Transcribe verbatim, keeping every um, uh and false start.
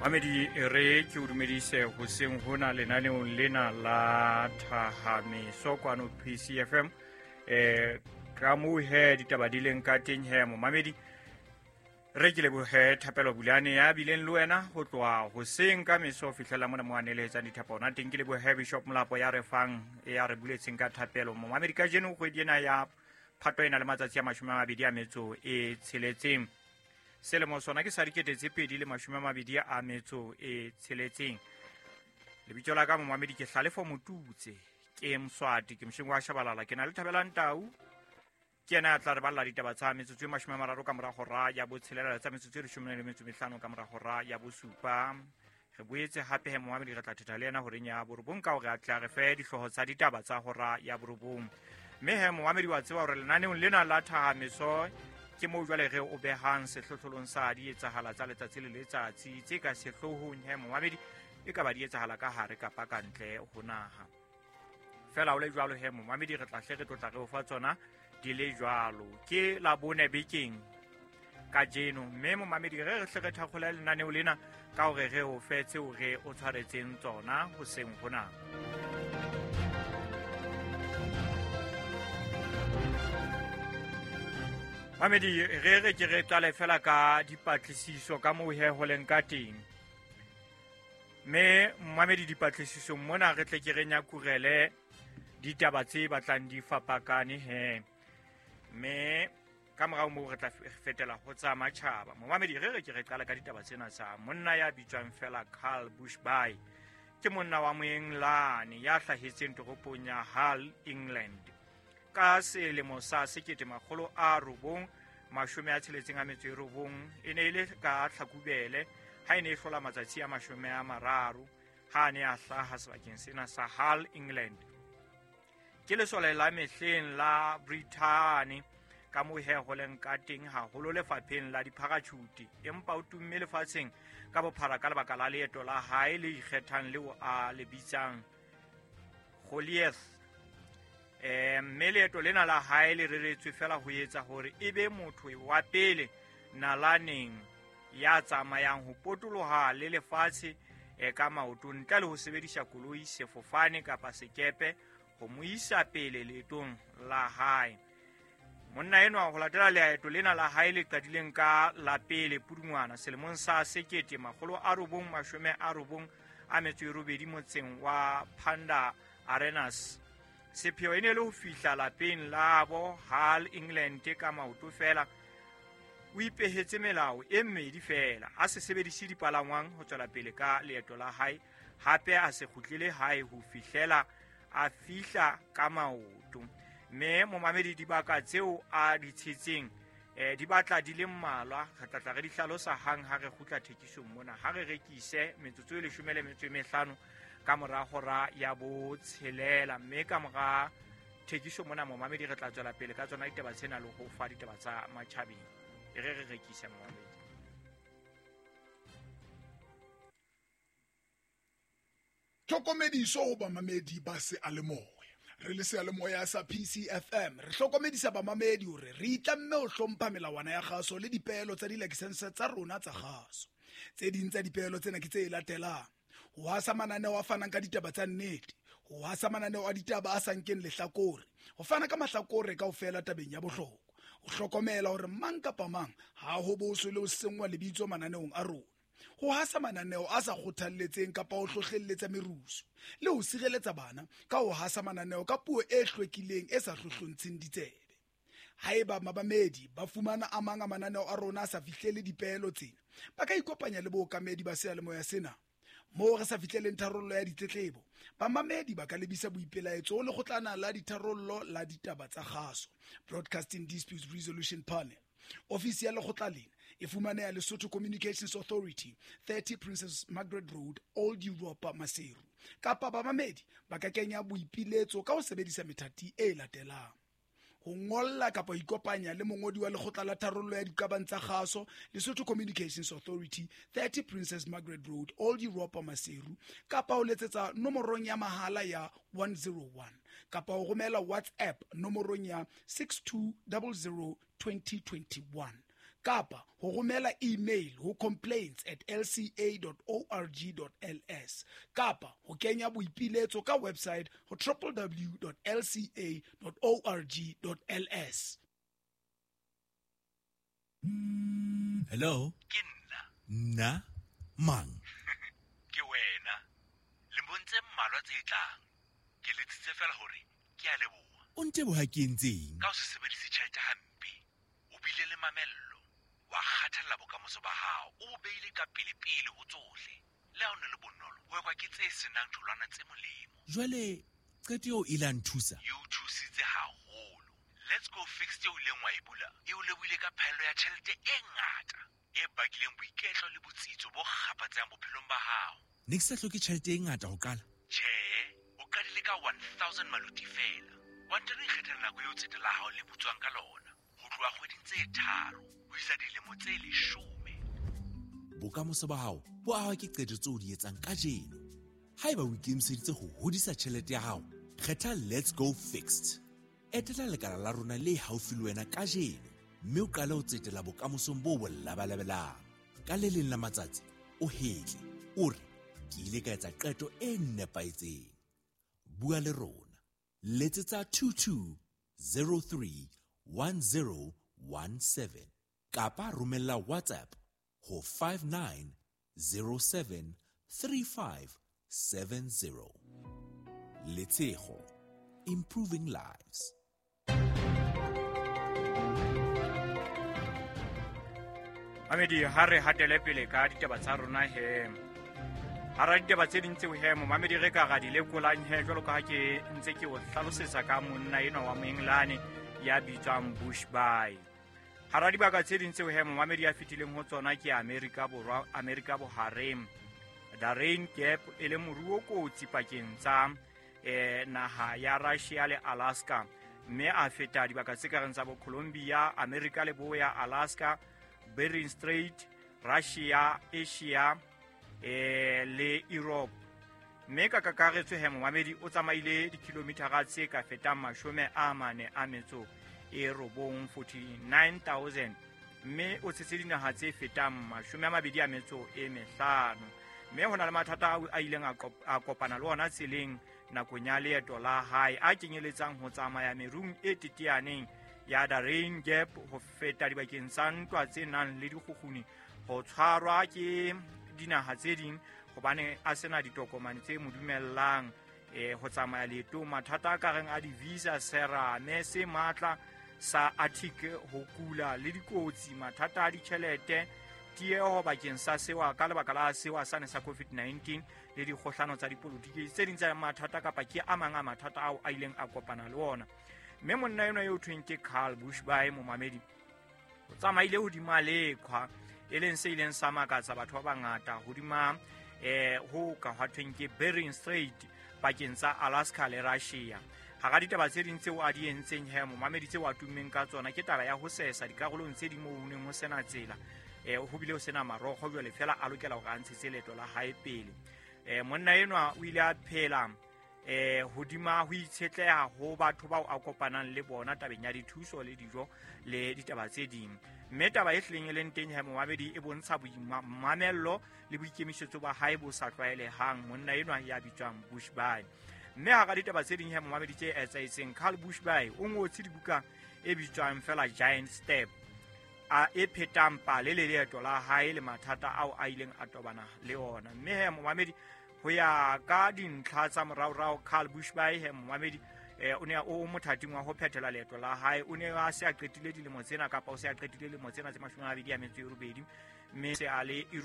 Mamedi re ke o dumedise ho seng hona lenaneong lena la Thahamiso kwano P C F M eh ka mo he ditaba di leng ka teng he mo Mamedi re ke le bo he Thapelo Bulane ya bileng le wena ho tloa ho seng ka meso fihlela mona mo aneletsa dithapo na teng ke le bo he Bishop Molapo ya re fang ya re buletseng ka Thapelo mo Mamedi ka jeno go diena ya phatwa ena le matsatsi a mashome a mabedi a metso e tsheletseng selemo sona ke sa dikete tse pedi le mashome a mabedi a metso e tsheletseng lebitso la ka mo Mamedi ke Hlalefo Motutse ke Mswati ke mshingo wa Shabalala ke na le Thabelang Tau ke ena tla re balla ditaba tsa metso tse mashome a mararo ka mora hora ya botshelela tsa metso tse leshome le metso mehlano ka mora hora ya bosupa re boetse hape he mo Mamedi re tla thetha le ena hore nya borobong ka hore a tla re fe dihloho tsa ditaba tsa hora ya borobong mme he mo Mamedi wa tseba hore lenaneong lena la Thahamiso ke mo jwale re o behang sehlohlolong sa di etsahala tsa letsatsi le letsatsi tse ka sehlohong he mo Mamedi e ka ba di etsahala ka hare kapa ka ntle ho naha fela o le jwalo he mo Mamedi re tla hle re tlotla re o fa tsona di le jwalo ke la bone bekeng ka jeno mme mo Mamedi re re hle re thakgola lenaneo lena ka hore re o fetse o re o tshwaretseng tsona ho seng hona Mamedi re re ke re qale fela ka dipatlisiso ka moo he ho leng ka teng me Mamedi dipatlisiso mona re tle ke re nyakurele ditaba tse batlang di fapakane he me ka morao moo re tla fetela ho tsa matjhaba mo Mamedi re re ke re qala ka ditaba tsena tsa monna ya bitswang fela Karl Bushby ke monna wa moenglane ya hlahetseng toropong ya Hull England ka selemo sa sekete makgolo a robong mashome a tsheletseng a metso e robong e ne ile ka Hlakubele ha ene e hlola matsatsi a mashome a mararo ha ne a hlaha sebakeng sena sa Hull England ke lesole la mehleng la Britain ka mo he ho leng ka teng haholo lefapheng la dipharatjhuti empa o tumme lefatsheng ka bophara ka lebaka la leeto la hae le ikgethang leo a le bitsang Goliath eh mme leeto lena la hae le reretswe fela ho etsa hore ebe motho wa pele nalaneng ya tsamayang ho potoloha le lefatshe e ka maoto ntle le ho sebedisa koloi sefofane kapa sekepe ho mo isa pele leetong la hae monna eno ho latela leeto lena la hae le qadileng ka la pele Pudungwana selemong sa sekete makgolo a robong mashome a robong a metso e robedi motseng wa Panda Arenas sepheo ene le ho fihla lapeng la bo Hull England ka maoto fela o ipehetse melao e mmedi fela a se sebedise dipalangwang ho tswela pele ka leeto la hae hape a se kgutlele hae ho fihlela a fihla ka maoto mme mo Mamedi dibaka tseo a di tshetseng eh di batla di le mmalwa re tla tla re di hlalosa hang ha re khutla thekisong mona ha re rekise metsotso e leshome le metso e mehlano ka mora hora ya botshelela mme ka mora thekiso mona mo Mamedi re tla tswela pele ka tsona ditaba tsena le ho fa ditaba tsa matjhabeng e re re rekisa mo Mamedi Tlhokomediso ho ba mamedi ba se a le moya re le se a le moya sa P C F M re hlokomedisa ba mamedi hore re itlamme ho hlompha melawana ya kgaso le dipehelo tsa di-license tsa rona tsa kgaso tse ding tsa dipehelo tsena ke tse latelang ho hasa mananeo a fanang ka ditaba tsa nnete ho hasa mananeo a ditaba a sankeng lehlakore ho fana ka mahlakore ka ofela tabeng ya bohlokwa ho hlokomela hore mang kapa mang ha ho boso le ho sengwa lebitso mananeong a rona ho hasa mananeo a sa kgothalletseng kapa ho hlohlelletsa merusu le ho sireletsa bana ka ho hasa mananeo ka puo e hlwekileng e sa hlohlontsheng ditsebe haeba mabamedi ba fumana a mang a mananeo a rona a sa fihlele dipehelo tsena ba ka ikopanya le bookamedi ba seyalemoya sena mo re sa fihleleng tharollo ya ditletlebo bamamedi ba ka lebisa boipelaetso le kgotlana la ditharollo la ditaba tsa kgaso Broadcasting Dispute Resolution Panel ofisi ya lekgotla lena e fumaneha Lesotho Communications Authority thirty Princess Margaret Road Old Europa Maseru kapa bamamedi ba ka kenya boipiletso ka ho sebedisa methati e latelang ho ngolla kapa ho ikopanya le mongodi wa lekgotla la tharollo ya diqabang tsa kgaso Lesotho Communications Authority thirty Princess Margaret Road Old Europa Maseru kapa ho letsetsa nomorong ya mahala ya one zero one kapa ho romela WhatsApp nomorong ya six two zero zero two zero two one kapa ho romela email ho complaints at l c a dot org dot l s kapa ho kenya boipiletso ka website ho w w w dot l c a dot org dot l s. Hello? Ke nna. Nna? Mang? Ke wena. Le montse mmalwa tse tlang. Ke letsitse fela hore ke a leboha. O nteboha ke entseng? Ka ho se sebedise tjhelete hampe. O bile le mamello. Wa kgathalla bokamoso ba hao. O beile ka pele-pele ho tsohle. Le ha o ne le bonolo, ho ekwa ke tse senang tholwana tse molemo. Jwale, qeto eo e la nthusa. E o thusitse haholo. Let's Go Fixed eo ileng wa e bula. E o lebohile ka phaello ya tjhelete e ngata. E bakileng boiketlo le botsitso bo kgapatsang bophelong ba hao. Ne ke sa hloke tjhelete e ngata ho qala. Tjhe, o qadile ka one thousand maluti fela. Wa ntano ikgethela nako eo tsete la hao le butswang ka lona. Ho tloha kgweding tse tharo, ho isa dilemo tse leshome. Bokamoso ba hao bo ahwa ke qeto tseo di etsang kajeno. Haeba o ikemiseditse ho hodisa tjhelete ya hao, kgetha Let's Go Fixed. Etela lekala la rona le haufi le wena kajeno, mme o qale ho tsetela bokamosong bo bollabalabelang. Ka le leng la matsatsi, o hetle, o re, ke ile ka etsa qeto e nepahetseng. Bua le rona. Letsetsa two two zero three one zero one seven kapa romella WhatsApp ho five nine zero seven three five seven zero. Letshego, improving lives. Mamedi ha re hatele pele ka ditaba tsa rona he. Ha ra ditaba tse ding tseo he mo mamedi re ka ga di lekolang he jwalo ka ha ke ntse ke o hlalosetsa ka monna ena wa Moenglane ya bitswang Bushbuy. Ha ra dibaka tse ding tseo he mo mamedi ya fitileng ho tsona ke America borwa America boharem. Darien Gap e le moruo kotsi pakeng tsa eh naha ya Russia le Alaska, mme a feta dibaka tse ka reng tsa bo Colombia, America le boya Alaska, Bering Strait, Russia, Asia eh le Europe. Mme ka kakaretso he Mohamedi o tsamaile dikilometara tse ka fetang mashome a mane a metso e robong forty-nine thousand, mme o tsetse dinaha tse fetang mashome a mabedi a metso e mehlano. Mme hona le mathata a ileng a kopana le ona tseleng nakong ya leeto la hae a kenyeletsang ho tsamaya merung e teteaneng ya Darien Gap ho feta dibakeng tsa ntwa tse nang le dikgukguni, ho tshwarwa ke dinaha tse ding hobane a sena ditokomane tse mo dumellang eh ho tsamaya leeto. Mathata a ka reng a di-visa, serame se matla sa Arctic ho kula le dikotsi, mathata a ditjhelete, tieho bakeng sa sewa ka lebaka la sewa sane sa COVID nineteen le dikgohlano tsa dipolotiki tse ding tsa mathata kapa ke a mang a mathata ao a ileng a kopana le ona. Mme monna eno eo thweng ke Carl Bushbuy mo mamedi o tsamaile hodima leqhwa e leng se ileng sa makatsa batho ba bangata hodima eh ho ka hwathweng ke Bering Strait pakeng tsa Alaska le Russia. Ha ga ditaba tse ding tseo a di entseng he mo mamedi tseo a tummeng ka tsona ke taba ya ho sesa dikarolong tse ding mo uneng ho sena tsela, eh ho bile ho sena marokgo jwale fela a lokela ho antshetse leto la hae pele. Eh monna eno o ile a phela eh hodima ho itshetleha ho batho bao a kopanang le bona tabeng ya dithuso le dijo le ditaba tse ding. Mme taba e hleng e leng teng he Mohamedi e bontsha boimamello le boikemisetso ba hae bo sa tlwaelehang monna eno ya bitswang Bushbuy. Mme ha ga ditaba tse ding he Mohamedi tse etsaetseng Carl Bushbuy o ngotse dibuka e bitswang fela Giant Step a e phetang pale le leeto la hae le mathata ao a ileng a tobana le ona. Mme he Mohamedi ho ya ka dintlha tsa moraorao Carl Bushbuy he Mohamedi eh o ne o mothating wa ho phethela leeto la hae, o ne a se a qetile dilemo tsena kapa o se a qetile dilemo tsena tse mashome a mabedi a metso e robedi, mme se a le